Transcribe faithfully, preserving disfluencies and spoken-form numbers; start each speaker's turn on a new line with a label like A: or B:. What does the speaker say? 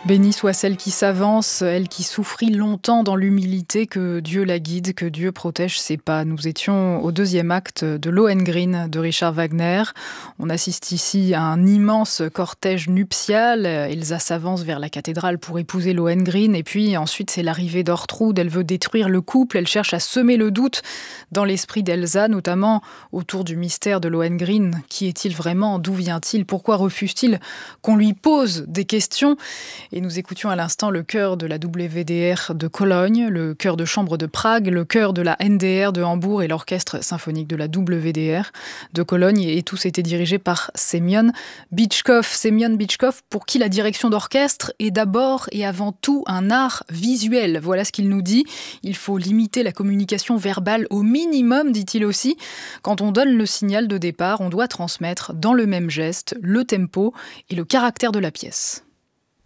A: Bénie soit celle qui s'avance, elle qui souffrit longtemps dans l'humilité, que Dieu la guide, que Dieu protège ses pas. Nous étions au deuxième acte de Lohengrin de Richard Wagner. On assiste ici à un immense cortège nuptial. Elsa s'avance vers la cathédrale pour épouser Lohengrin et puis ensuite c'est l'arrivée d'Ortrud. Elle veut détruire le couple, elle cherche à semer le doute dans l'esprit d'Elsa, notamment autour du mystère de Lohengrin. Qui est-il vraiment? D'où vient-il? Pourquoi refuse-t-il qu'on lui pose des questions? Et nous écoutions à l'instant le chœur de la W D R de Cologne, le chœur de chambre de Prague, le chœur de la N D R de Hambourg et l'orchestre symphonique de la W D R de Cologne. Et tous étaient dirigés par Semyon Bychkov. Semyon Bychkov, pour qui la direction d'orchestre est d'abord et avant tout un art visuel. Voilà ce qu'il nous dit. Il faut limiter la communication verbale au minimum, dit-il aussi. Quand on donne le signal de départ, on doit transmettre dans le même geste le tempo et le caractère de la pièce.